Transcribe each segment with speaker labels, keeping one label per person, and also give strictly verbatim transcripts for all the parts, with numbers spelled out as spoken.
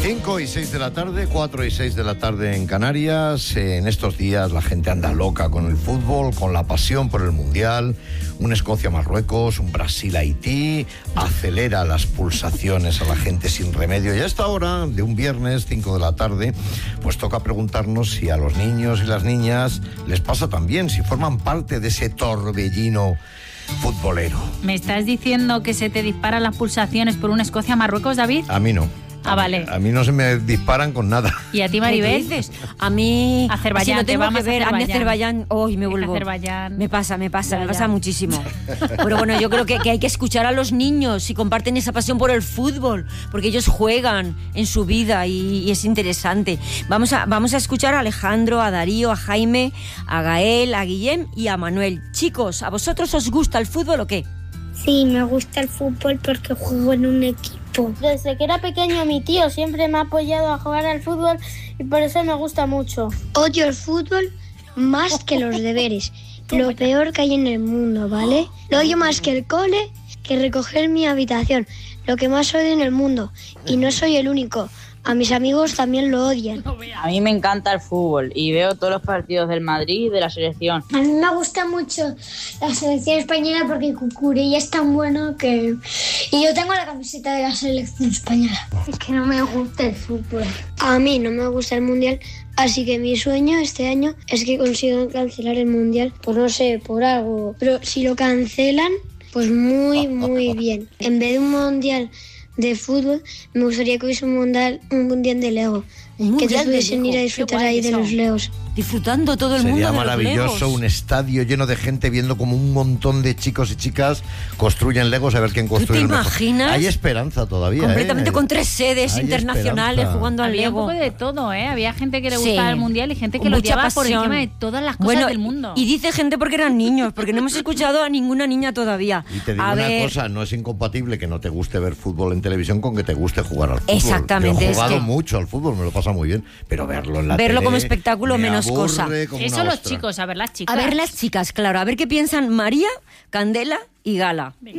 Speaker 1: cinco y seis de la tarde, cuatro y seis de la tarde en Canarias. En estos días la gente anda loca con el fútbol, con la pasión por el Mundial. Un Escocia-Marruecos, un Brasil-Haití, acelera las pulsaciones a la gente sin remedio. Y a esta hora de un viernes, cinco de la tarde, pues toca preguntarnos si a los niños y las niñas les pasa también, si forman parte de ese torbellino futbolero.
Speaker 2: ¿Me estás diciendo que se te disparan las pulsaciones por un Escocia-Marruecos, David?
Speaker 1: A mí no.
Speaker 2: Ah, vale.
Speaker 1: A mí no se me disparan con nada.
Speaker 2: ¿Y a ti, Maribel?
Speaker 3: ¿Qué dices? A mí...
Speaker 2: Azerbaiyán,
Speaker 3: si no tengo
Speaker 2: te va
Speaker 3: que
Speaker 2: más
Speaker 3: ver, a mí
Speaker 2: Azerbaiyán.
Speaker 3: Azerbaiyán, hoy me vuelvo...
Speaker 2: Azerbaiyán.
Speaker 3: Me pasa, me pasa,
Speaker 2: Ya,
Speaker 3: me
Speaker 2: ya.
Speaker 3: pasa muchísimo. Pero bueno, yo creo que, que hay que escuchar a los niños si comparten esa pasión por el fútbol, porque ellos juegan en su vida y, y es interesante. Vamos a, vamos a escuchar a Alejandro, a Darío, a Jaime, a Gael, a Guillem y a Manuel. Chicos, ¿a vosotros os gusta el fútbol o qué?
Speaker 4: Sí, me gusta el fútbol porque juego en un equipo. Desde que era pequeño mi tío siempre me ha apoyado a jugar al fútbol y por eso me gusta mucho. Odio el fútbol más que los deberes. Lo peor que hay en el mundo, ¿vale? Lo odio más que el cole, que recoger mi habitación. Lo que más odio en el mundo. Y no soy el único. A mis amigos también lo odian.
Speaker 5: A mí me encanta el fútbol y veo todos los partidos del Madrid y de la selección.
Speaker 4: A mí me gusta mucho la selección española porque Cucurella es tan bueno que... Y yo tengo la camiseta de la selección española. Es que no me gusta el fútbol. A mí no me gusta el Mundial, así que mi sueño este año es que consigan cancelar el Mundial, pues no sé, por algo. Pero si lo cancelan, pues muy, muy bien. En vez de un Mundial de fútbol, me gustaría que hubiese un mundial, un mundial de Lego.
Speaker 3: Un
Speaker 4: Que
Speaker 3: mundial
Speaker 4: todos
Speaker 3: de
Speaker 4: pudiesen
Speaker 3: Lego.
Speaker 4: ir a
Speaker 3: Qué
Speaker 4: disfrutar
Speaker 3: guay
Speaker 4: ahí de
Speaker 3: eso.
Speaker 4: los Legos.
Speaker 3: Disfrutando todo el
Speaker 1: Sería
Speaker 3: mundo de los
Speaker 1: maravilloso
Speaker 3: Legos.
Speaker 1: un estadio lleno de gente viendo como un montón de chicos y chicas construyen Legos a ver quién construye
Speaker 3: te
Speaker 1: el mejor.
Speaker 3: imaginas?
Speaker 1: Hay esperanza todavía.
Speaker 3: Completamente
Speaker 1: ¿eh?
Speaker 3: con tres sedes
Speaker 1: Hay
Speaker 3: internacionales
Speaker 1: esperanza.
Speaker 3: jugando al
Speaker 2: Había un
Speaker 3: Lego.
Speaker 2: poco de todo, ¿eh? Había gente que le
Speaker 3: Sí.
Speaker 2: gustaba el Mundial y gente que
Speaker 3: Con
Speaker 2: lo
Speaker 3: mucha
Speaker 2: odiaba por
Speaker 3: pasión.
Speaker 2: encima de todas las cosas
Speaker 3: Bueno,
Speaker 2: del mundo.
Speaker 3: y dice gente porque eran niños, porque no hemos escuchado a ninguna niña todavía.
Speaker 1: Y te digo
Speaker 3: a
Speaker 1: una
Speaker 3: ver,
Speaker 1: cosa, no es incompatible que no te guste ver fútbol en televisión con que te guste jugar al fútbol.
Speaker 3: Exactamente,
Speaker 1: Yo he
Speaker 3: es
Speaker 1: jugado
Speaker 3: que-
Speaker 1: mucho al fútbol, me lo pasa muy bien, pero verlo en la
Speaker 3: Verlo
Speaker 1: tele
Speaker 3: como espectáculo,
Speaker 1: me
Speaker 3: menos
Speaker 1: aburre
Speaker 3: cosa.
Speaker 1: como
Speaker 2: Eso
Speaker 1: una
Speaker 2: los
Speaker 1: ostra.
Speaker 2: chicos, a ver las chicas.
Speaker 3: a ver las chicas, claro, a ver qué piensan María, Candela y Gala.
Speaker 4: No,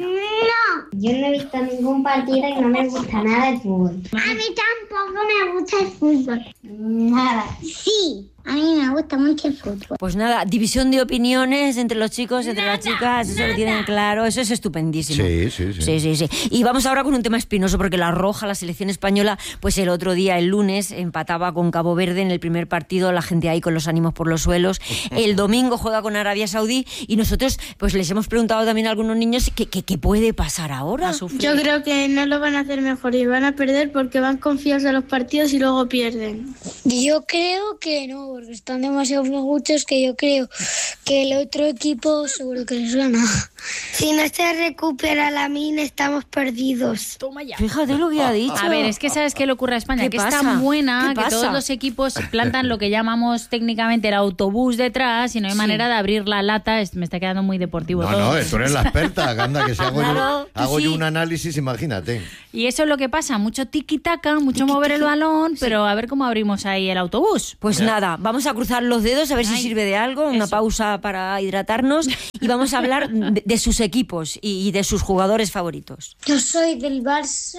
Speaker 4: yo no he visto ningún partido y no me gusta nada el fútbol. A mí tampoco me gusta el fútbol. Nada. Sí, a mí me gusta mucho el fútbol.
Speaker 3: Pues nada, división de opiniones entre los chicos, entre las chicas, eso lo tienen claro, eso es estupendísimo.
Speaker 1: Sí, sí, sí.
Speaker 3: Sí, sí, sí. Y vamos ahora con un tema espinoso, porque la Roja, la selección española, pues el otro día, el lunes, empataba con Cabo Verde en el primer partido, la gente ahí con los ánimos por los suelos. El domingo juega con Arabia Saudí y nosotros pues les hemos preguntado también a algunos niños qué, qué, qué puede pasar ahora.
Speaker 2: A sufrir.
Speaker 4: Yo creo que no lo van a hacer mejor y van a perder porque van confiados a los partidos y luego pierden. Yo creo que no, porque están demasiado flojuchos que yo creo que el otro equipo seguro que les gana. Si no se recupera la mina, estamos perdidos.
Speaker 2: Toma ya.
Speaker 3: Fíjate lo que ha dicho.
Speaker 2: A ver, es que ¿sabes qué le ocurre a España?
Speaker 3: ¿Qué
Speaker 2: Que
Speaker 3: pasa?
Speaker 2: es tan buena
Speaker 3: ¿Qué
Speaker 2: que
Speaker 3: pasa?
Speaker 2: todos los equipos plantan lo que llamamos técnicamente el autobús detrás y no hay
Speaker 3: Sí.
Speaker 2: manera de abrir la lata. Es- Me está quedando muy deportivo
Speaker 1: No,
Speaker 2: todo.
Speaker 1: no, tú eres la experta, anda, que si hago,
Speaker 3: Claro,
Speaker 1: yo,
Speaker 3: tú
Speaker 1: hago yo
Speaker 3: sí.
Speaker 1: un análisis, imagínate.
Speaker 2: Y eso es lo que pasa, mucho tiki-taka, mucho mover el balón, pero a ver cómo abrimos ahí el autobús.
Speaker 3: Pues nada, vamos a cruzar los dedos a ver si
Speaker 2: Ay,
Speaker 3: sirve de algo, una
Speaker 2: eso.
Speaker 3: pausa para hidratarnos y vamos a hablar de, de sus equipos y, y de sus jugadores favoritos.
Speaker 4: Yo soy del Barça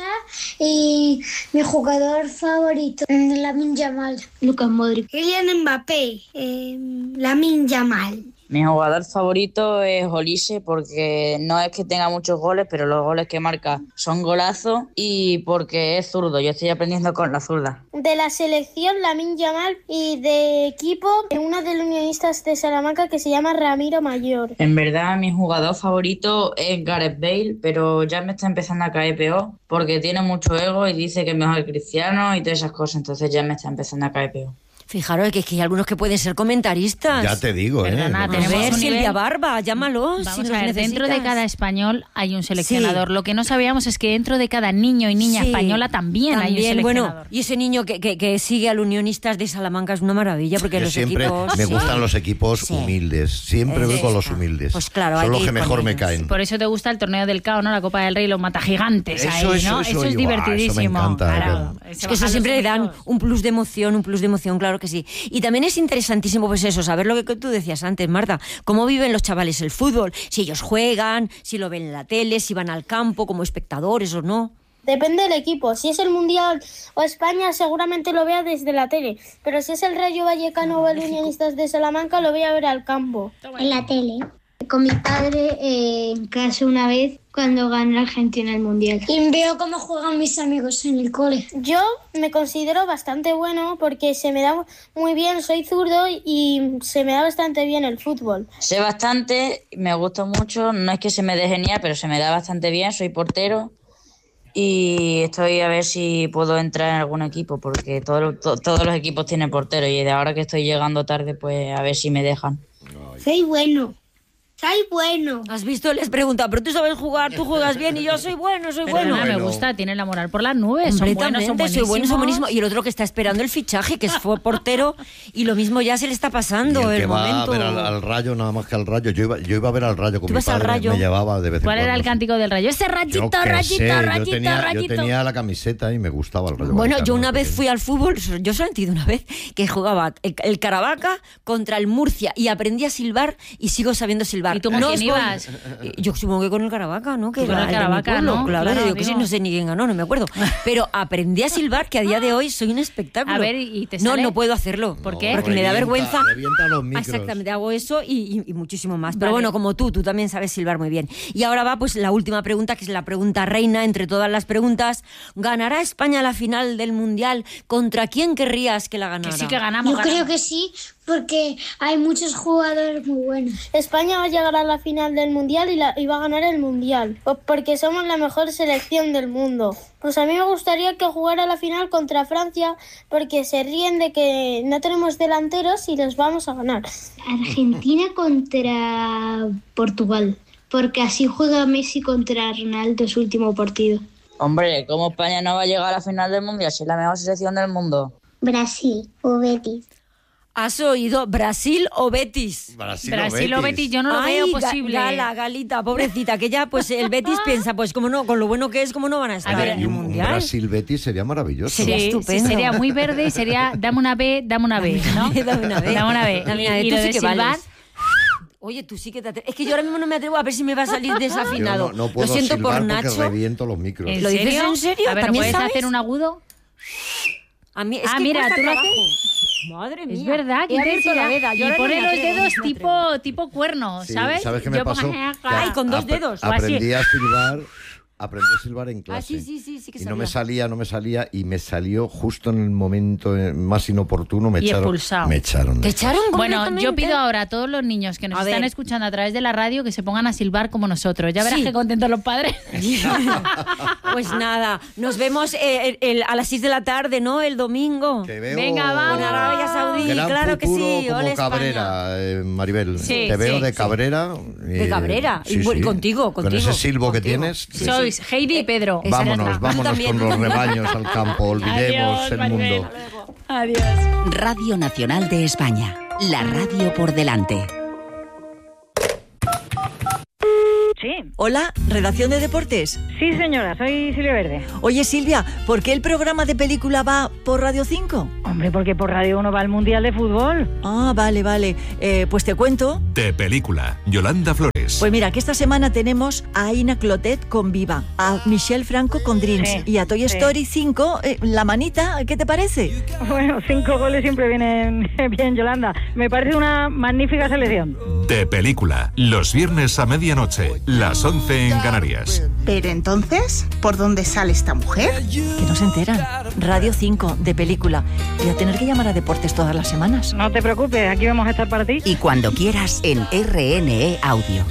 Speaker 4: y mi jugador favorito es Lamine Yamal. Lucas Modric. Kylian Mbappé. Eh, Lamine Yamal.
Speaker 5: Mi jugador favorito es Olise porque no es que tenga muchos goles, pero los goles que marca son golazos y porque es zurdo. Yo estoy aprendiendo con la zurda.
Speaker 4: De la selección Lamine Yamal y de equipo uno de los unionistas de Salamanca que se llama Ramiro Mayor.
Speaker 5: En verdad, mi jugador favorito es Gareth Bale, pero ya me está empezando a caer peor porque tiene mucho ego y dice que es mejor que Cristiano y todas esas cosas. Entonces ya me está empezando a caer peor.
Speaker 3: Fijaros que, que hay algunos que pueden ser comentaristas.
Speaker 1: Ya te digo,
Speaker 2: Perdona,
Speaker 1: ¿eh?
Speaker 3: A
Speaker 2: tenemos
Speaker 3: ver,
Speaker 2: un
Speaker 3: Silvia
Speaker 2: nivel-
Speaker 3: Barba, llámalos.
Speaker 2: Vamos
Speaker 3: si
Speaker 2: a
Speaker 3: los
Speaker 2: ver,
Speaker 3: necesitas.
Speaker 2: dentro de cada español hay un seleccionador.
Speaker 3: Sí.
Speaker 2: Lo que no sabíamos es que dentro de cada niño y niña
Speaker 3: Sí,
Speaker 2: española también, hay un
Speaker 3: también,
Speaker 2: seleccionador.
Speaker 3: bueno, y ese niño que, que, que sigue al Unionistas de Salamanca es una maravilla porque
Speaker 1: Yo
Speaker 3: los
Speaker 1: siempre
Speaker 3: equipos...
Speaker 1: me
Speaker 3: sí.
Speaker 1: gustan los equipos
Speaker 3: Sí.
Speaker 1: humildes. Siempre
Speaker 3: Eh,
Speaker 1: voy con los
Speaker 3: está.
Speaker 1: humildes.
Speaker 3: Pues claro, hay
Speaker 1: Son los
Speaker 3: que
Speaker 1: que
Speaker 3: ir con
Speaker 1: mejor me
Speaker 3: ellos.
Speaker 1: caen.
Speaker 2: Por eso te gusta el torneo del Cao, ¿no? La Copa del Rey, los matagigantes
Speaker 1: Eso,
Speaker 2: ahí,
Speaker 1: eso,
Speaker 2: ¿no?
Speaker 1: eso,
Speaker 2: Eso es
Speaker 1: yo,
Speaker 2: divertidísimo.
Speaker 1: eso me encanta,
Speaker 2: Claro,
Speaker 1: claro.
Speaker 2: se
Speaker 3: Es que eso
Speaker 2: bajan
Speaker 3: siempre
Speaker 2: los
Speaker 3: le dan
Speaker 2: ojitos.
Speaker 3: un plus de emoción, un plus de emoción, claro que sí. Y también es interesantísimo, pues eso, saber lo que tú decías antes, Marta, cómo viven los chavales el fútbol, si ellos juegan, si lo ven en la tele, si van al campo como espectadores o no.
Speaker 4: Depende del equipo. Si es el Mundial o España, seguramente lo vea desde la tele. Pero si es el Rayo Vallecano o el Unionistas de Salamanca, lo voy a ver al campo.
Speaker 6: En la tele. Con mi padre eh, en casa una vez cuando ganó Argentina el Mundial.
Speaker 4: Y veo cómo juegan mis amigos en el cole. Yo me considero bastante bueno porque se me da muy bien, soy zurdo y se me da bastante bien el fútbol.
Speaker 5: Sé bastante, me gusta mucho, no es que se me dé genial, pero se me da bastante bien, soy portero y estoy a ver si puedo entrar en algún equipo porque todo, to, todos los equipos tienen portero y de ahora que estoy llegando tarde, pues a ver si me dejan.
Speaker 4: Soy bueno. Soy bueno.
Speaker 3: ¿Has visto? Les pregunta, pero tú sabes jugar, tú juegas bien y yo soy bueno, soy
Speaker 2: Pero
Speaker 3: bueno.
Speaker 2: Ana, me gusta, tiene la moral por las nubes. Son buenos, son
Speaker 3: soy bueno, son buenísimos.
Speaker 2: buenísimos.
Speaker 3: Y el otro que está esperando el fichaje, que fue portero, y lo mismo ya se le está pasando
Speaker 1: Y el
Speaker 3: el,
Speaker 1: que va
Speaker 3: momento.
Speaker 1: a ver al, al Rayo, nada más que al Rayo. Yo iba, yo iba a ver al Rayo con
Speaker 3: ¿Tú
Speaker 1: mi
Speaker 3: vas al
Speaker 1: padre,
Speaker 3: Rayo?
Speaker 1: me llevaba de vez en
Speaker 2: ¿Cuál
Speaker 1: cuando.
Speaker 2: era el cántico del Rayo? Ese rayito,
Speaker 1: Yo qué
Speaker 2: rayito,
Speaker 1: sé,
Speaker 2: rayito,
Speaker 1: yo tenía,
Speaker 2: rayito.
Speaker 1: Yo tenía la camiseta y me gustaba el Rayo
Speaker 3: Bueno,
Speaker 1: Vallecano,
Speaker 3: yo una vez
Speaker 1: porque-
Speaker 3: fui al fútbol, yo solo he sentido una vez, que jugaba el, el Caravaca contra el Murcia y aprendí a silbar y sigo sabiendo silbar.
Speaker 2: ¿Y tú con
Speaker 3: No
Speaker 2: quién
Speaker 3: es con-
Speaker 2: ibas?
Speaker 3: Yo supongo que con el Caravaca, ¿no? Que
Speaker 2: Tú con
Speaker 3: era
Speaker 2: el
Speaker 3: de mi
Speaker 2: Caravaca,
Speaker 3: pueblo,
Speaker 2: ¿no?
Speaker 3: Claro,
Speaker 2: Claro,
Speaker 3: yo que sí,
Speaker 2: digo.
Speaker 3: no sé ni quién ganó, no me acuerdo. Pero aprendí a silbar, que a día de hoy soy un espectáculo.
Speaker 2: A ver, ¿y te
Speaker 3: No,
Speaker 2: sale?
Speaker 3: no puedo hacerlo.
Speaker 2: ¿Por qué?
Speaker 3: Porque me da
Speaker 1: Revienta-
Speaker 3: vergüenza.
Speaker 1: revienta los micros.
Speaker 3: Exactamente, hago eso y, y- y muchísimo más. Pero
Speaker 2: Vale.
Speaker 3: bueno, como tú, tú también sabes silbar muy bien. Y ahora va pues la última pregunta, que es la pregunta reina entre todas las preguntas. ¿Ganará España la final del Mundial? ¿Contra quién querrías que la ganara?
Speaker 2: Que sí que ganamos.
Speaker 4: Yo creo
Speaker 2: ganamos.
Speaker 4: que sí, porque hay muchos jugadores muy buenos. España va a llegar a la final del Mundial y, la, y va a ganar el Mundial, pues porque somos la mejor selección del mundo. Pues a mí me gustaría que jugara la final contra Francia, porque se ríen de que no tenemos delanteros y los vamos a ganar.
Speaker 6: Argentina contra Portugal. Porque así juega Messi contra Ronaldo su último partido.
Speaker 5: Hombre, ¿cómo España no va a llegar a la final del Mundial si es la mejor selección del mundo?
Speaker 6: Brasil o Betis.
Speaker 3: ¿Has oído? ¿Brasil o Betis?
Speaker 1: Brasil,
Speaker 2: Brasil o Betis, yo no lo
Speaker 3: Ay,
Speaker 2: veo
Speaker 3: Ga-
Speaker 2: posible.
Speaker 3: Gala, Galita, pobrecita, que ya pues el Betis piensa, pues como no, con lo bueno que es, como no van a estar
Speaker 2: ver,
Speaker 3: en
Speaker 1: Y
Speaker 3: el
Speaker 1: un, un
Speaker 3: Mundial.
Speaker 1: Brasil-Betis sería maravilloso.
Speaker 3: Sería
Speaker 2: Sí,
Speaker 3: estupendo.
Speaker 2: sí, sería muy verde y sería dame una B, dame una B, ¿no?
Speaker 3: Dame una B.
Speaker 2: Dame una B.
Speaker 3: Dame
Speaker 2: Y,
Speaker 3: una B.
Speaker 2: y
Speaker 3: Tú
Speaker 2: lo
Speaker 3: sí
Speaker 2: de
Speaker 3: que
Speaker 2: silbar,
Speaker 3: vales. Oye, tú sí que te atreves. Es que yo ahora mismo no me atrevo a ver si me va a salir
Speaker 1: Yo
Speaker 3: desafinado.
Speaker 1: no, no puedo
Speaker 3: lo siento
Speaker 1: silbar
Speaker 3: por
Speaker 1: porque
Speaker 3: Nacho.
Speaker 1: reviento los micros.
Speaker 2: ¿En
Speaker 3: ¿Lo dices
Speaker 2: serio?
Speaker 3: en serio?
Speaker 2: A ver, ¿no
Speaker 3: ¿También
Speaker 2: puedes
Speaker 3: sabes?
Speaker 2: hacer un agudo?
Speaker 3: A mí, es
Speaker 2: Ah,
Speaker 3: que
Speaker 2: mira,
Speaker 3: cuesta
Speaker 2: tú lo
Speaker 3: trabajo.
Speaker 2: haces.
Speaker 3: Madre mía.
Speaker 2: Es verdad,
Speaker 3: He
Speaker 2: que
Speaker 3: abierto la veda. Yo
Speaker 2: Y
Speaker 3: ahora no
Speaker 2: pone
Speaker 3: me
Speaker 2: los
Speaker 3: atrevo,
Speaker 2: dedos
Speaker 3: no me
Speaker 2: tipo,
Speaker 3: atrevo.
Speaker 2: tipo cuerno,
Speaker 1: Sí,
Speaker 2: ¿sabes?
Speaker 1: ¿Sabes qué me
Speaker 2: Yo
Speaker 1: pasó?
Speaker 2: pongo-
Speaker 1: Que
Speaker 3: Ay, con dos
Speaker 1: apre-
Speaker 3: dedos.
Speaker 1: Aprendí a silbar, aprendí a silbar en clase.
Speaker 3: Ah, sí, sí, sí, sí que
Speaker 1: y no me
Speaker 3: salía.
Speaker 1: salía, no me salía y me salió justo en el momento eh, más inoportuno, me
Speaker 2: Y
Speaker 1: echaron.
Speaker 2: expulsado.
Speaker 1: Me echaron.
Speaker 3: ¿Te echaron
Speaker 2: Bueno,
Speaker 3: completamente?
Speaker 2: yo pido ahora a todos los niños que nos
Speaker 3: A
Speaker 2: están
Speaker 3: ver.
Speaker 2: escuchando a través de la radio que se pongan a silbar como nosotros. Ya verás
Speaker 3: Sí.
Speaker 2: qué contentos los padres.
Speaker 3: Pues nada, nos vemos eh, el- el- a las seis de la tarde, ¿no? El domingo.
Speaker 1: Te veo
Speaker 2: Venga, vamos.
Speaker 3: En Arabia Saudí,
Speaker 1: gran
Speaker 3: claro que
Speaker 1: futuro
Speaker 3: sí.
Speaker 1: como
Speaker 3: Ole, España.
Speaker 1: Cabrera, eh, Maribel.
Speaker 2: Sí,
Speaker 1: Te veo
Speaker 2: sí,
Speaker 1: de
Speaker 2: sí.
Speaker 1: Cabrera.
Speaker 3: De Cabrera. Y bu- y contigo,
Speaker 1: Con
Speaker 3: contigo,
Speaker 1: ese silbo que
Speaker 3: contigo.
Speaker 1: tienes.
Speaker 3: Sí,
Speaker 2: Sois Heidi y Pedro.
Speaker 3: Esa es
Speaker 1: Vámonos,
Speaker 3: nuestra. Tú
Speaker 1: vámonos
Speaker 3: también,
Speaker 1: con
Speaker 3: tú
Speaker 1: los
Speaker 3: también.
Speaker 1: rebaños al campo. Olvidemos
Speaker 2: Adiós,
Speaker 1: el
Speaker 2: Maribel.
Speaker 1: mundo.
Speaker 2: Adiós.
Speaker 7: Radio Nacional de España. La radio por delante.
Speaker 8: Sí,
Speaker 9: Hola, redacción de deportes.
Speaker 8: sí señora, soy Silvia Verde.
Speaker 9: Oye Silvia, ¿por qué el programa de película va por Radio cinco?
Speaker 8: Hombre, porque por Radio uno va al Mundial de Fútbol.
Speaker 9: Ah, vale, vale. Eh, pues te cuento.
Speaker 10: De película, Yolanda Flores.
Speaker 9: Pues mira, que esta semana tenemos a Aina Clotet con Viva, a Michelle Franco con Dreams
Speaker 8: Sí,
Speaker 9: y a Toy
Speaker 8: sí.
Speaker 9: Story cinco, eh, La Manita, ¿qué te parece?
Speaker 8: Bueno, cinco goles siempre vienen bien, Yolanda. Me parece una magnífica selección.
Speaker 10: De película, los viernes a medianoche, las once en Canarias.
Speaker 11: Pero entonces, ¿por dónde sale esta mujer?
Speaker 9: Que no se enteran. Radio cinco, de película. Voy a tener que llamar a deportes todas las semanas.
Speaker 8: No te preocupes, aquí vamos a estar para ti.
Speaker 7: Y cuando quieras en R N E Audio.